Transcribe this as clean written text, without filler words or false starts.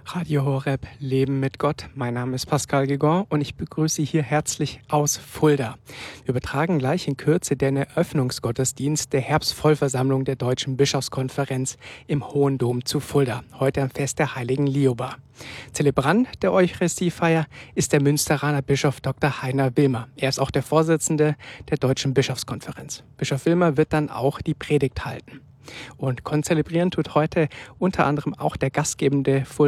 Radio Horeb, Leben mit Gott. Mein Name ist Pascal Gegon und ich begrüße Sie hier herzlich aus Fulda. Wir übertragen gleich in Kürze den Eröffnungsgottesdienst der Herbstvollversammlung der Deutschen Bischofskonferenz im Hohen Dom zu Fulda, heute am Fest der heiligen Lioba. Zelebrant der Eucharistiefeier ist der Münsteraner Bischof Dr. Heiner Wilmer. Er ist auch der Vorsitzende der Deutschen Bischofskonferenz. Bischof Wilmer wird dann auch die Predigt halten. Und konzelebrieren tut heute unter anderem auch der gastgebende